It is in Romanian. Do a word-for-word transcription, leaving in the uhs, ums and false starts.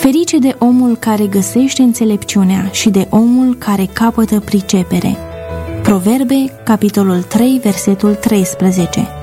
Ferice de omul care găsește înțelepciunea și de omul care capătă pricepere. Proverbe, capitolul trei, versetul treisprezece.